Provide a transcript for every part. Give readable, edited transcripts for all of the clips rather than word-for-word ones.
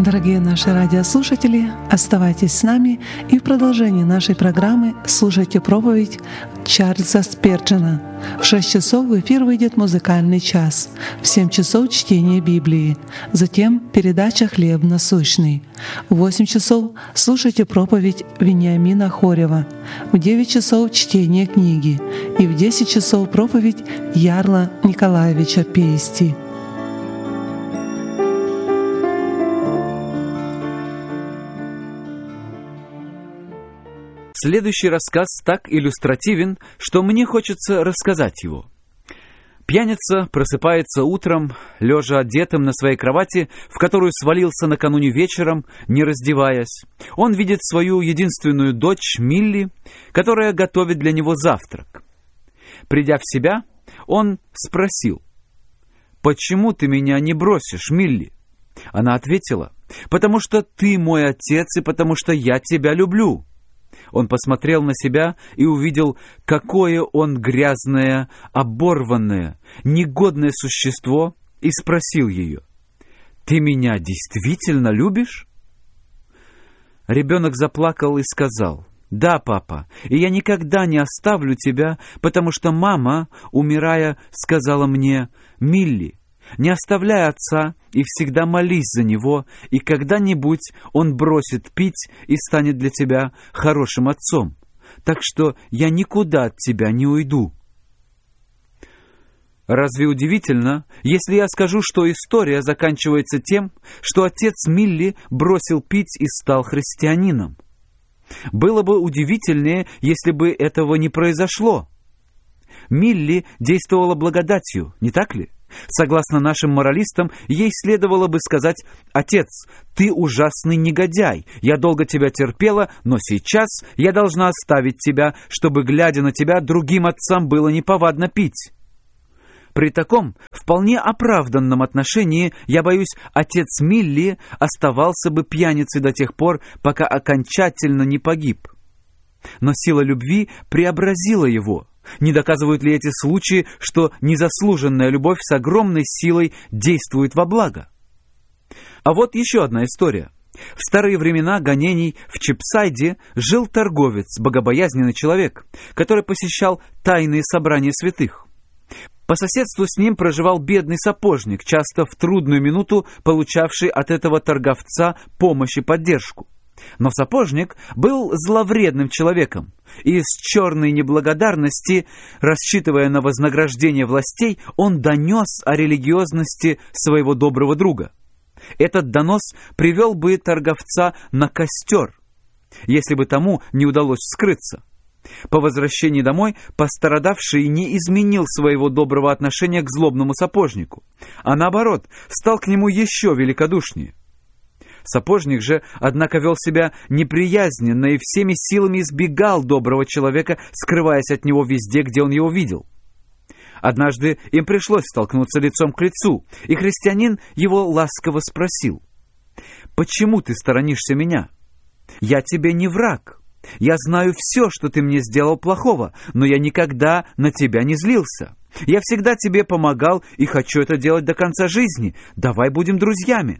Дорогие наши радиослушатели, оставайтесь с нами и в продолжении нашей программы слушайте проповедь Чарльза Спирджена. В 6 часов в эфир выйдет музыкальный час, в 7 часов чтение Библии, затем передача «Хлеб насущный». В 8 часов слушайте проповедь Вениамина Хорева, в 9 часов чтение книги и в 10 часов проповедь Ярла Николаевича Пейсти. Следующий рассказ так иллюстративен, что мне хочется рассказать его. Пьяница просыпается утром, лежа одетым на своей кровати, в которую свалился накануне вечером, не раздеваясь. Он видит свою единственную дочь Милли, которая готовит для него завтрак. Придя в себя, он спросил: «Почему ты меня не бросишь, Милли?» Она ответила: «Потому что ты мой отец и потому что я тебя люблю». Он посмотрел на себя и увидел, какое он грязное, оборванное, негодное существо, и спросил ее: «Ты меня действительно любишь?» Ребенок заплакал и сказал: «Да, папа, и я никогда не оставлю тебя, потому что мама, умирая, сказала мне: Милли, не оставляй отца и всегда молись за него, и когда-нибудь он бросит пить и станет для тебя хорошим отцом. Так что я никуда от тебя не уйду». Разве удивительно, если я скажу, что история заканчивается тем, что отец Милли бросил пить и стал христианином? Было бы удивительнее, если бы этого не произошло. Милли действовала благодатью, не так ли? Согласно нашим моралистам, ей следовало бы сказать: «Отец, ты ужасный негодяй, я долго тебя терпела, но сейчас я должна оставить тебя, чтобы, глядя на тебя, другим отцам было неповадно пить». При таком вполне оправданном отношении, я боюсь, отец Милли оставался бы пьяницей до тех пор, пока окончательно не погиб. Но сила любви преобразила его. Не доказывают ли эти случаи, что незаслуженная любовь с огромной силой действует во благо? А вот еще одна история. В старые времена гонений в Чипсайде жил торговец, богобоязненный человек, который посещал тайные собрания святых. По соседству с ним проживал бедный сапожник, часто в трудную минуту получавший от этого торговца помощь и поддержку. Но сапожник был зловредным человеком, и из черной неблагодарности, рассчитывая на вознаграждение властей, он донес о религиозности своего доброго друга. Этот донос привел бы торговца на костер, если бы тому не удалось скрыться. По возвращении домой пострадавший не изменил своего доброго отношения к злобному сапожнику, а наоборот, стал к нему еще великодушнее. Сапожник же, однако, вел себя неприязненно и всеми силами избегал доброго человека, скрываясь от него везде, где он его видел. Однажды им пришлось столкнуться лицом к лицу, и христианин его ласково спросил: «Почему ты сторонишься меня? Я тебе не враг. Я знаю все, что ты мне сделал плохого, но я никогда на тебя не злился. Я всегда тебе помогал и хочу это делать до конца жизни. Давай будем друзьями».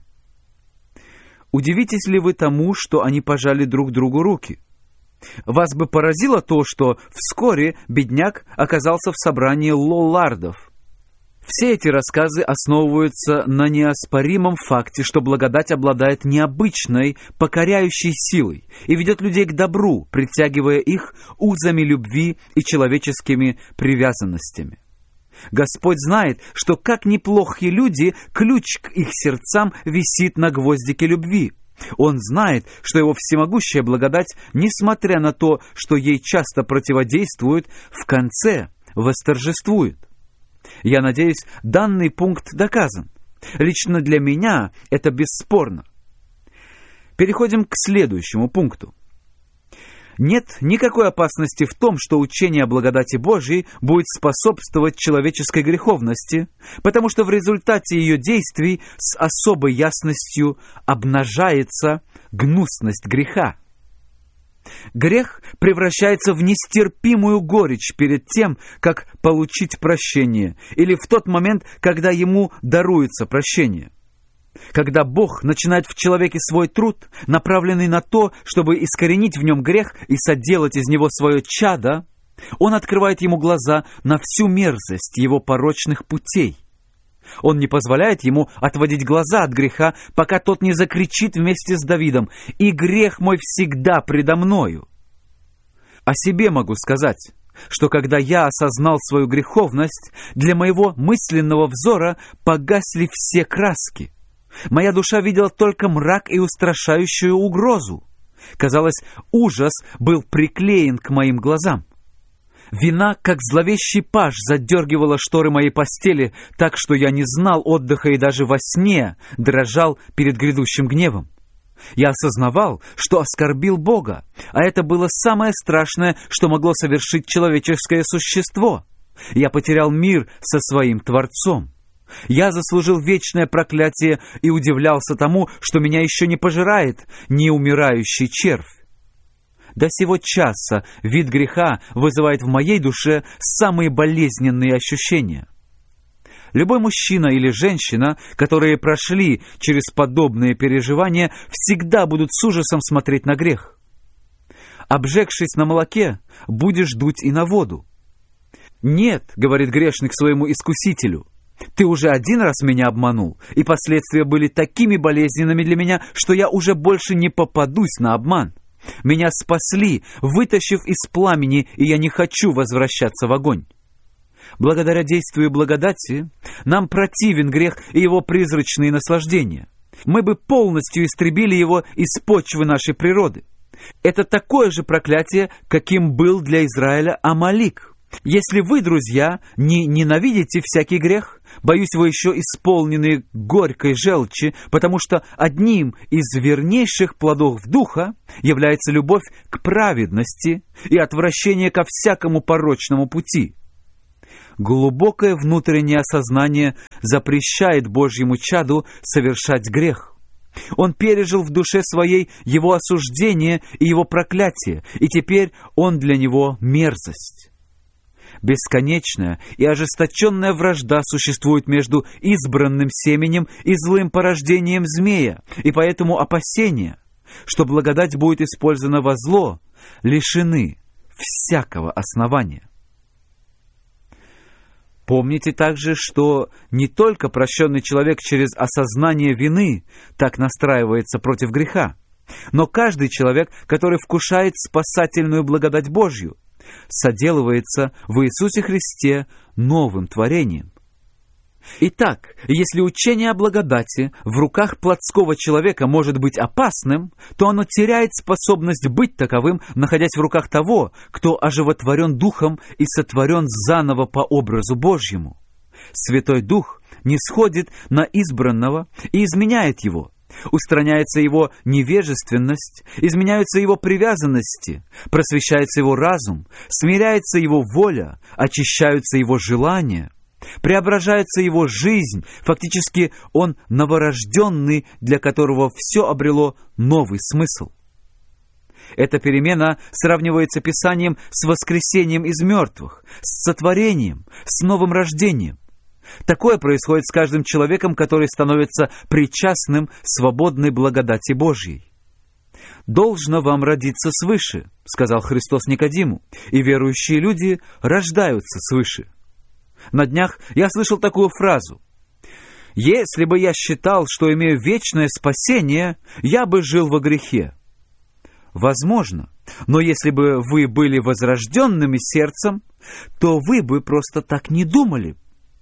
Удивитесь ли вы тому, что они пожали друг другу руки? Вас бы поразило то, что вскоре бедняк оказался в собрании лоллардов. Все эти рассказы основываются на неоспоримом факте, что благодать обладает необычной, покоряющей силой и ведет людей к добру, притягивая их узами любви и человеческими привязанностями. Господь знает, что, как неплохие люди, ключ к их сердцам висит на гвоздике любви. Он знает, что его всемогущая благодать, несмотря на то, что ей часто противодействует, в конце восторжествует. Я надеюсь, данный пункт доказан. Лично для меня это бесспорно. Переходим к следующему пункту. Нет никакой опасности в том, что учение о благодати Божьей будет способствовать человеческой греховности, потому что в результате ее действий с особой ясностью обнажается гнусность греха. Грех превращается в нестерпимую горечь перед тем, как получить прощение, или в тот момент, когда ему даруется прощение. Когда Бог начинает в человеке свой труд, направленный на то, чтобы искоренить в нем грех и соделать из него свое чадо, Он открывает ему глаза на всю мерзость его порочных путей. Он не позволяет ему отводить глаза от греха, пока тот не закричит вместе с Давидом: «И грех мой всегда предо мною». О себе могу сказать, что когда я осознал свою греховность, для моего мысленного взора погасли все краски. Моя душа видела только мрак и устрашающую угрозу. Казалось, ужас был приклеен к моим глазам. Вина, как зловещий паж, задергивала шторы моей постели, так что я не знал отдыха и даже во сне дрожал перед грядущим гневом. Я осознавал, что оскорбил Бога, а это было самое страшное, что могло совершить человеческое существо. Я потерял мир со своим Творцом. Я заслужил вечное проклятие и удивлялся тому, что меня еще не пожирает неумирающий червь. До сего часа вид греха вызывает в моей душе самые болезненные ощущения. Любой мужчина или женщина, которые прошли через подобные переживания, всегда будут с ужасом смотреть на грех. Обжегшись на молоке, будешь дуть и на воду. «Нет, — говорит грешник своему искусителю, — ты уже один раз меня обманул, и последствия были такими болезненными для меня, что я уже больше не попадусь на обман. Меня спасли, вытащив из пламени, и я не хочу возвращаться в огонь». Благодаря действию благодати нам противен грех и его призрачные наслаждения. Мы бы полностью истребили его из почвы нашей природы. Это такое же проклятие, каким был для Израиля Амалик. Если вы, друзья, не ненавидите всякий грех, боюсь, вы еще исполнены горькой желчи, потому что одним из вернейших плодов духа является любовь к праведности и отвращение ко всякому порочному пути. Глубокое внутреннее осознание запрещает Божьему чаду совершать грех. Он пережил в душе своей его осуждение и его проклятие, и теперь он для него мерзость. Бесконечная и ожесточенная вражда существует между избранным семенем и злым порождением змея, и поэтому опасения, что благодать будет использована во зло, лишены всякого основания. Помните также, что не только прощенный человек через осознание вины так настраивается против греха, но каждый человек, который вкушает спасательную благодать Божью, соделывается в Иисусе Христе новым творением. Итак, если учение о благодати в руках плотского человека может быть опасным, то оно теряет способность быть таковым, находясь в руках того, кто оживотворен Духом и сотворен заново по образу Божьему. Святой Дух нисходит на избранного и изменяет его. Устраняется его невежественность, изменяются его привязанности, просвещается его разум, смиряется его воля, очищаются его желания, преображается его жизнь, фактически он новорожденный, для которого все обрело новый смысл. Эта перемена сравнивается Писанием с воскресением из мертвых, с сотворением, с новым рождением. Такое происходит с каждым человеком, который становится причастным свободной благодати Божьей. «Должно вам родиться свыше», — сказал Христос Никодиму, «и верующие люди рождаются свыше». На днях я слышал такую фразу: «Если бы я считал, что имею вечное спасение, я бы жил во грехе». Возможно, но если бы вы были возрожденными сердцем, то вы бы просто так не думали.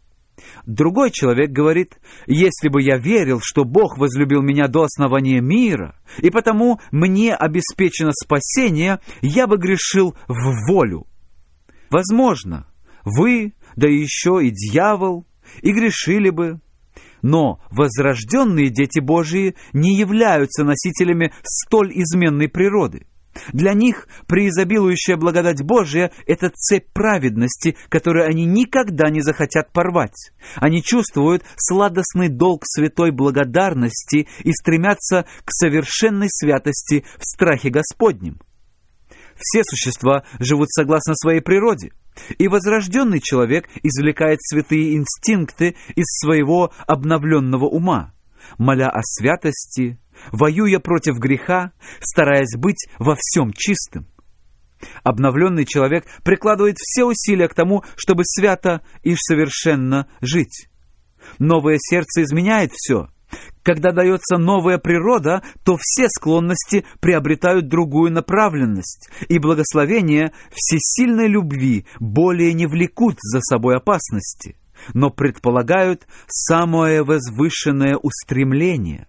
Другой человек говорит: «Если бы я верил, что Бог возлюбил меня до основания мира, и потому мне обеспечено спасение, я бы грешил в волю». Возможно, вы, да еще и дьявол, и грешили бы. Но возрожденные дети Божии не являются носителями столь изменной природы. Для них преизобилующая благодать Божия – это цепь праведности, которую они никогда не захотят порвать. Они чувствуют сладостный долг святой благодарности и стремятся к совершенной святости в страхе Господнем. Все существа живут согласно своей природе, и возрожденный человек извлекает святые инстинкты из своего обновленного ума. моля о святости, воюя против греха, стараясь быть во всем чистым. Обновленный человек прикладывает все усилия к тому, чтобы свято и совершенно жить. Новое сердце изменяет все. Когда дается новая природа, то все склонности приобретают другую направленность, и благословения всесильной любви более не влекут за собой опасности, но предполагают самое возвышенное устремление.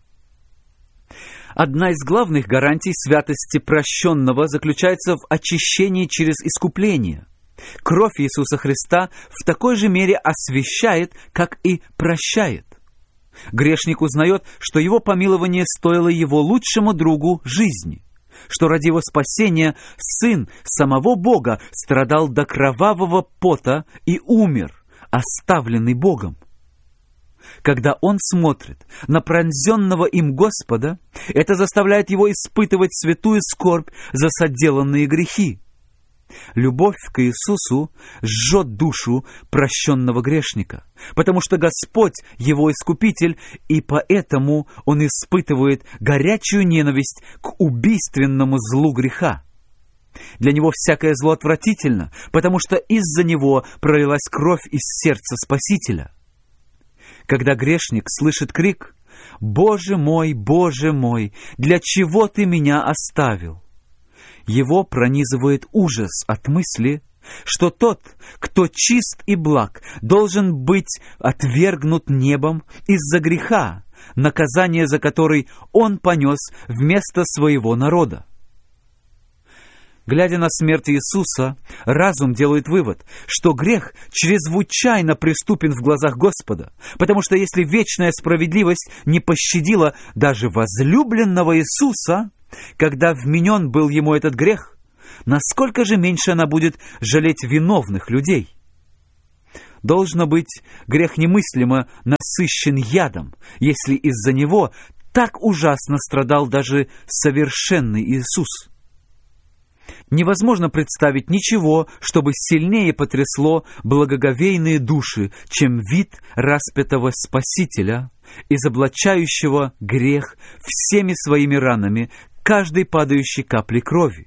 Одна из главных гарантий святости прощенного заключается в очищении через искупление. Кровь Иисуса Христа в такой же мере освящает, как и прощает. Грешник узнает, что его помилование стоило его лучшему другу жизни, что ради его спасения Сын самого Бога страдал до кровавого пота и умер, оставленный Богом. Когда он смотрит на пронзенного им Господа, это заставляет его испытывать святую скорбь за соделанные грехи. Любовь к Иисусу жжет душу прощенного грешника, потому что Господь его Искупитель, и поэтому он испытывает горячую ненависть к убийственному злу греха. Для него всякое зло отвратительно, потому что из-за него пролилась кровь из сердца Спасителя. Когда грешник слышит крик Боже мой, для чего ты меня оставил?», его пронизывает ужас от мысли, что тот, кто чист и благ, должен быть отвергнут небом из-за греха, наказание за который он понес вместо своего народа. Глядя на смерть Иисуса, разум делает вывод, что грех чрезвычайно преступен в глазах Господа, потому что если вечная справедливость не пощадила даже возлюбленного Иисуса, когда вменен был ему этот грех, насколько же меньше она будет жалеть виновных людей? Должно быть, грех немыслимо насыщен ядом, если из-за него так ужасно страдал даже совершенный Иисус. Невозможно представить ничего, чтобы сильнее потрясло благоговейные души, чем вид распятого Спасителя, изоблачающего грех всеми своими ранами, каждой падающей капли крови.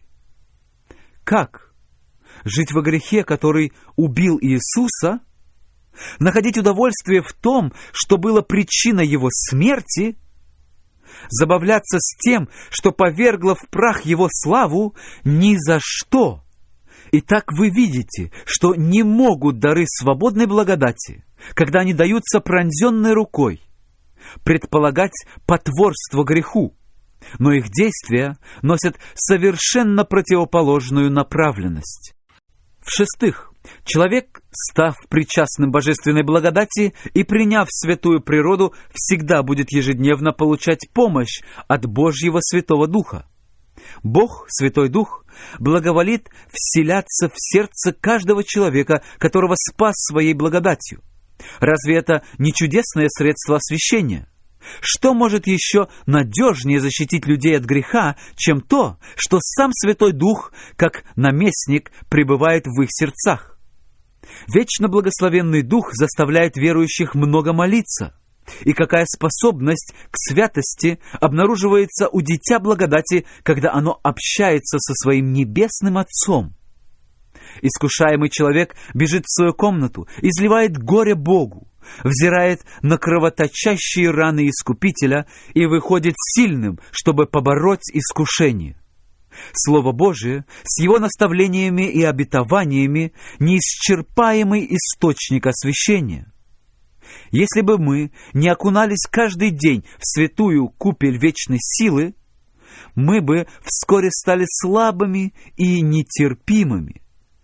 Как? Жить во грехе, который убил Иисуса? Находить удовольствие в том, что было причиной его смерти? Забавляться с тем, что повергло в прах его славу? Ни за что! Итак, вы видите, что не могут дары свободной благодати, когда они даются пронзенной рукой, предполагать потворство греху, но их действия носят совершенно противоположную направленность. В-шестых, человек, став причастным божественной благодати и приняв святую природу, всегда будет ежедневно получать помощь от Божьего Святого Духа. Бог, Святой Дух, благоволит вселяться в сердце каждого человека, которого спас своей благодатью. Разве это не чудесное средство освящения? Что может еще надежнее защитить людей от греха, чем то, что сам Святой Дух, как наместник, пребывает в их сердцах? Вечно благословенный Дух заставляет верующих много молиться. И какая способность к святости обнаруживается у дитя благодати, когда оно общается со своим небесным Отцом? Искушаемый человек бежит в свою комнату, изливает горе Богу, взирает на кровоточащие раны Искупителя и выходит сильным, чтобы побороть искушение. Слово Божие с его наставлениями и обетованиями – неисчерпаемый источник освящения. Если бы мы не окунались каждый день в святую купель вечной силы, мы бы вскоре стали слабыми и нетерпимыми.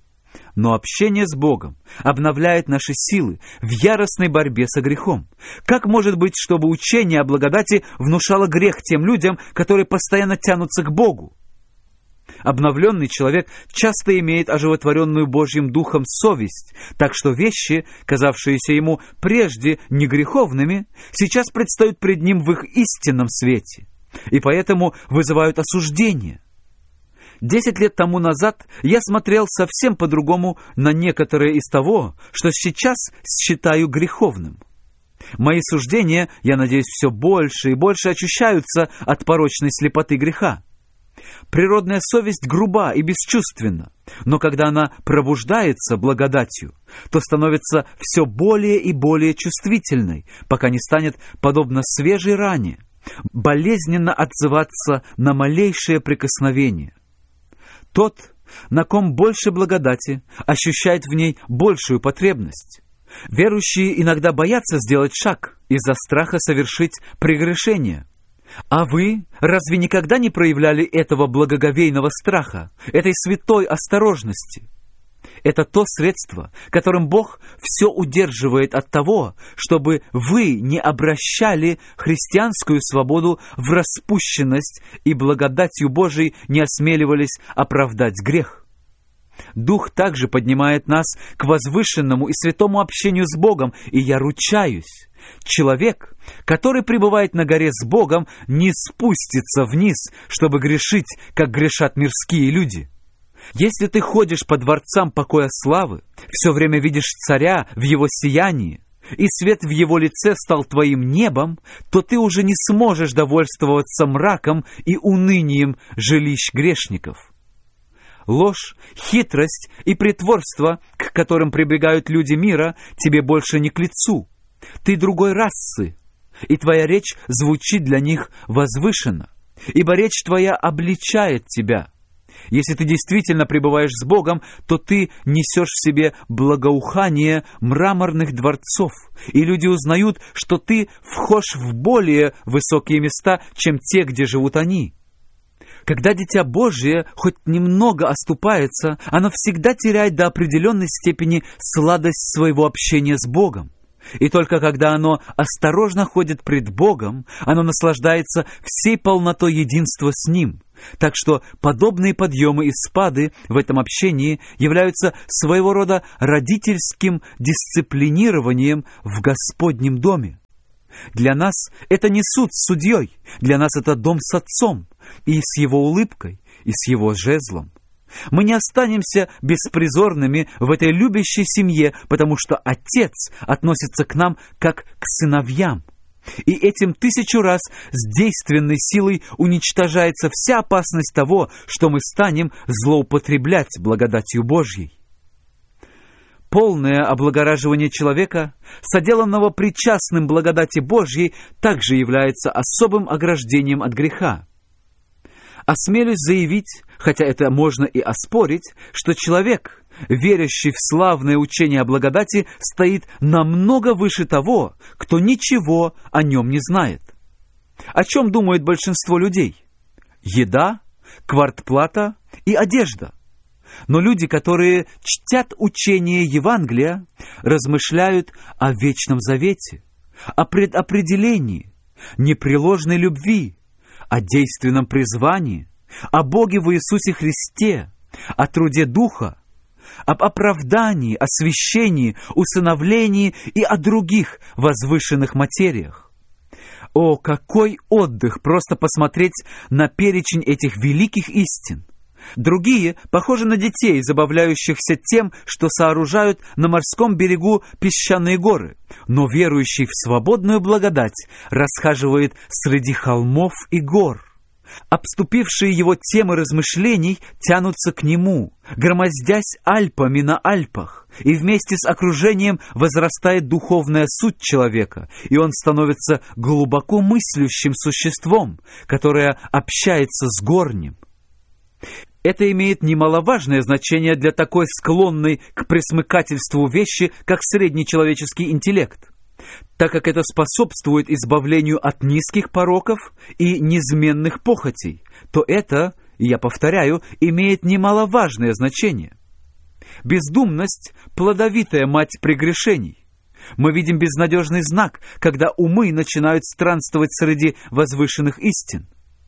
Но общение с Богом обновляет наши силы в яростной борьбе со грехом. Как может быть, чтобы учение о благодати внушало грех тем людям, которые постоянно тянутся к Богу? Обновленный человек часто имеет оживотворенную Божьим Духом совесть, так что вещи, казавшиеся ему прежде негреховными, сейчас предстают пред ним в их истинном свете, и поэтому вызывают осуждение. 10 лет тому назад я смотрел совсем по-другому на некоторые из того, что сейчас считаю греховным. Мои суждения, я надеюсь, все больше и больше очищаются от порочной слепоты греха. Природная совесть груба и бесчувственна, но когда она пробуждается благодатью, то становится все более и более чувствительной, пока не станет, подобно свежей ране, болезненно отзываться на малейшее прикосновение. Тот, на ком больше благодати, ощущает в ней большую потребность. Верующие иногда боятся сделать шаг из-за страха совершить прегрешение. А вы разве никогда не проявляли этого благоговейного страха, этой святой осторожности? Это то средство, которым Бог все удерживает от того, чтобы вы не обращали христианскую свободу в распущенность и благодатью Божией не осмеливались оправдать грех. Дух также поднимает нас к возвышенному и святому общению с Богом, и я ручаюсь, человек, который пребывает на горе с Богом, не спустится вниз, чтобы грешить, как грешат мирские люди. Если ты ходишь по дворцам покоя славы, все время видишь царя в его сиянии, и свет в его лице стал твоим небом, то ты уже не сможешь довольствоваться мраком и унынием жилищ грешников. Ложь, хитрость и притворство, к которым прибегают люди мира, тебе больше не к лицу. Ты другой расы, и твоя речь звучит для них возвышенно, ибо речь твоя обличает тебя. Если ты действительно пребываешь с Богом, то ты несешь в себе благоухание мраморных дворцов, и люди узнают, что ты вхож в более высокие места, чем те, где живут они. Когда Дитя Божие хоть немного оступается, оно всегда теряет до определенной степени сладость своего общения с Богом. И только когда оно осторожно ходит пред Богом, оно наслаждается всей полнотой единства с Ним. Так что подобные подъемы и спады в этом общении являются своего рода родительским дисциплинированием в Господнем доме. Для нас это не суд с судьей, для нас это дом с Отцом, и с Его улыбкой, и с Его жезлом. Мы не останемся беспризорными в этой любящей семье, потому что Отец относится к нам как к сыновьям. И этим 1000 раз с действенной силой уничтожается вся опасность того, что мы станем злоупотреблять благодатью Божьей. Полное облагораживание человека, соделанного причастным благодати Божьей, также является особым ограждением от греха. Осмелюсь заявить, хотя это можно и оспорить, что человек, верящий в славное учение о благодати, стоит намного выше того, кто ничего о нем не знает. О чем думает большинство людей? Еда, квартплата и одежда. Но люди, которые чтят учение Евангелия, размышляют о вечном завете, о предопределении, непреложной любви, о действенном призвании, о Боге в Иисусе Христе, о труде Духа, об оправдании, освящении, усыновлении и о других возвышенных материях. О, какой отдых просто посмотреть на перечень этих великих истин! Другие похожи на детей, забавляющихся тем, что сооружают на морском берегу песчаные горы, но верующий в свободную благодать расхаживает среди холмов и гор. Обступившие его темы размышлений тянутся к нему, громоздясь Альпами на Альпах, и вместе с окружением возрастает духовная суть человека, и он становится глубоко мыслящим существом, которое общается с горним. Это имеет немаловажное значение для такой склонной к пресмыкательству вещи, как средний человеческий интеллект, так как это способствует избавлению от низких пороков и неизменных похотей, то это, я повторяю, имеет немаловажное значение. Бездумность – плодовитая мать прегрешений. Мы видим безнадежный знак, когда умы начинают странствовать среди возвышенных истин.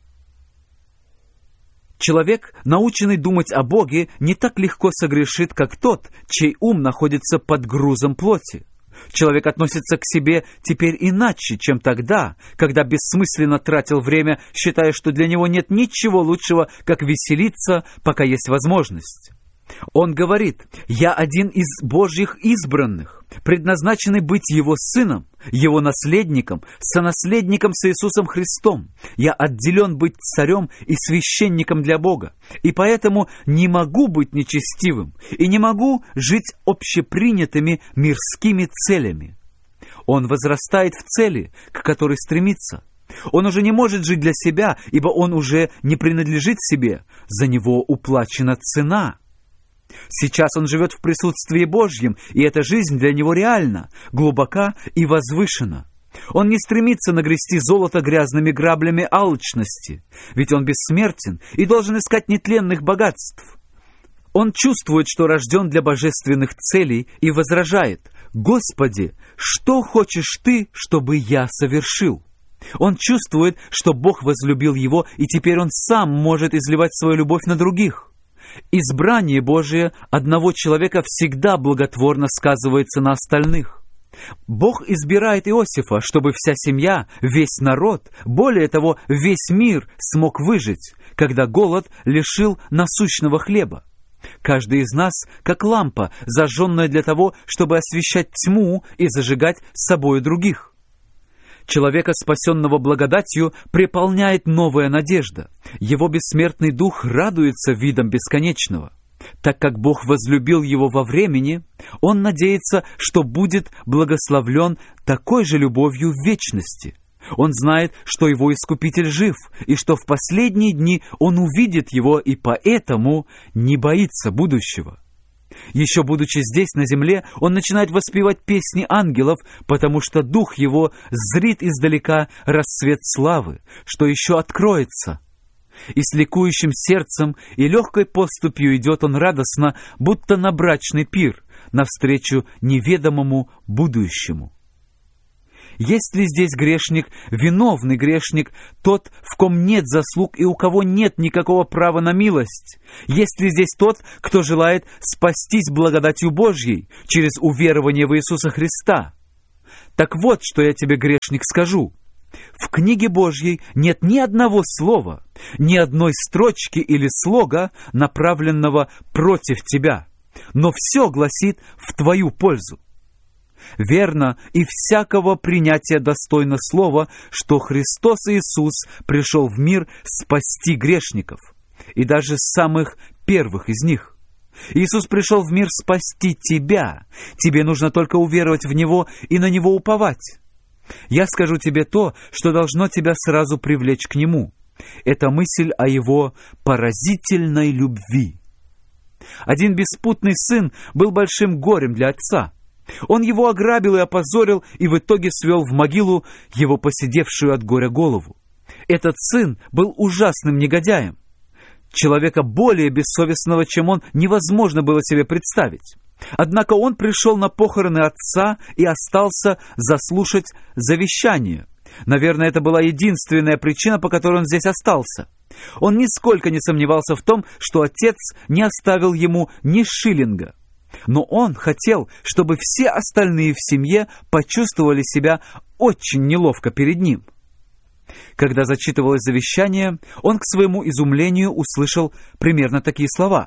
Человек, наученный думать о Боге, не так легко согрешит, как тот, чей ум находится под грузом плоти. Человек относится к себе теперь иначе, чем тогда, когда бессмысленно тратил время, считая, что для него нет ничего лучшего, как веселиться, пока есть возможность. Он говорит: «Я один из Божьих избранных, предназначенный быть Его сыном, Его наследником, сонаследником с Иисусом Христом. Я отделен быть царем и священником для Бога, и поэтому не могу быть нечестивым и не могу жить общепринятыми мирскими целями». Он возрастает в цели, к которой стремится. Он уже не может жить для себя, ибо он уже не принадлежит себе. За него уплачена цена. Сейчас он живет в присутствии Божьем, и эта жизнь для него реальна, глубока и возвышена. Он не стремится нагрести золото грязными граблями алчности, ведь он бессмертен и должен искать нетленных богатств. Он чувствует, что рожден для божественных целей, и возражает: «Господи, что хочешь Ты, чтобы я совершил?» Он чувствует, что Бог возлюбил его, и теперь он сам может изливать свою любовь на других. Избрание Божие одного человека всегда благотворно сказывается на остальных. Бог избирает Иосифа, чтобы вся семья, весь народ, более того, весь мир смог выжить, когда голод лишил насущного хлеба. Каждый из нас как лампа, зажженная для того, чтобы освещать тьму и зажигать с собою других. Человека, спасенного благодатью, преполняет новая надежда. Его бессмертный дух радуется видом бесконечного. Так как Бог возлюбил его во времени, он надеется, что будет благословлен такой же любовью в вечности. Он знает, что его Искупитель жив, и что в последние дни он увидит его, и поэтому не боится будущего. Еще будучи здесь, на земле, он начинает воспевать песни ангелов, потому что дух его зрит издалека рассвет славы, что еще откроется. И с ликующим сердцем и легкой поступью идет он радостно, будто на брачный пир, навстречу неведомому будущему. Есть ли здесь грешник, виновный грешник, тот, в ком нет заслуг и у кого нет никакого права на милость? Есть ли здесь тот, кто желает спастись благодатью Божьей через уверование в Иисуса Христа? Так вот, что я тебе, грешник, скажу. В книге Божьей нет ни одного слова, ни одной строчки или слога, направленного против тебя, но все гласит в твою пользу. Верно и всякого принятия достойно слова, что Христос Иисус пришел в мир спасти грешников, и даже самых первых из них. Иисус пришел в мир спасти тебя. Тебе нужно только уверовать в Него и на Него уповать. Я скажу тебе то, что должно тебя сразу привлечь к Нему. Это мысль о Его поразительной любви. Один беспутный сын был большим горем для отца. Он его ограбил и опозорил, и в итоге свел в могилу его поседевшую от горя голову. Этот сын был ужасным негодяем. Человека более бессовестного, чем он, невозможно было себе представить. Однако он пришел на похороны отца и остался заслушать завещание. Наверное, это была единственная причина, по которой он здесь остался. Он нисколько не сомневался в том, что отец не оставил ему ни шиллинга. Но он хотел, чтобы все остальные в семье почувствовали себя очень неловко перед ним. Когда зачитывалось завещание, он к своему изумлению услышал примерно такие слова: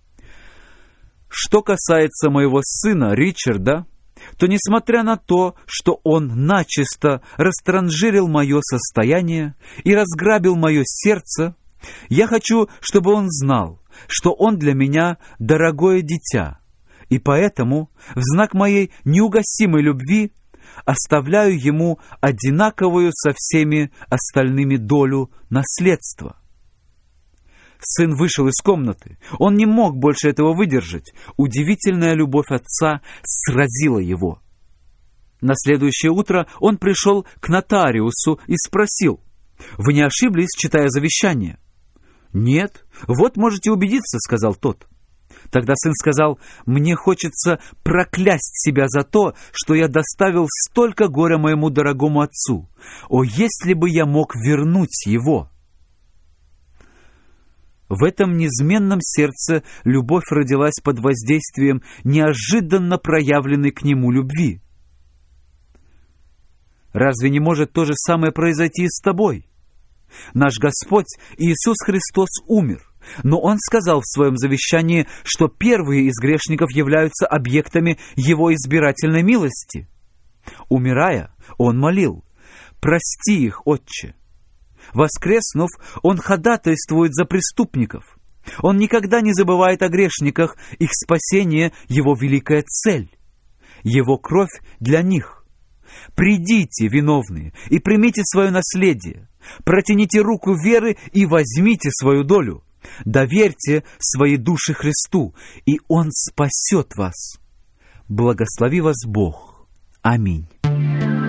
«Что касается моего сына Ричарда, то, несмотря на то, что он начисто растранжирил мое состояние и разграбил мое сердце, я хочу, чтобы он знал, что он для меня дорогое дитя, и поэтому, в знак моей неугасимой любви, оставляю ему одинаковую со всеми остальными долю наследства». Сын вышел из комнаты. Он не мог больше этого выдержать. Удивительная любовь отца сразила его. На следующее утро он пришел к нотариусу и спросил: «Вы не ошиблись, читая завещание?» «Нет, вот можете убедиться», — сказал тот. Тогда сын сказал: «Мне хочется проклясть себя за то, что я доставил столько горя моему дорогому отцу. О, если бы я мог вернуть его!» В этом неизменном сердце любовь родилась под воздействием неожиданно проявленной к нему любви. Разве не может то же самое произойти и с тобой? Наш Господь Иисус Христос умер, Но Он сказал в своем завещании, что первые из грешников являются объектами Его избирательной милости. Умирая, Он молил: «Прости их, Отче». Воскреснув, Он ходатайствует за преступников. Он никогда не забывает о грешниках, их спасение — Его великая цель. Его кровь для них. Придите, виновные, и примите свое наследие. Протяните руку веры и возьмите свою долю. Доверьте свои души Христу, и Он спасет вас. Благослови вас Бог. Аминь.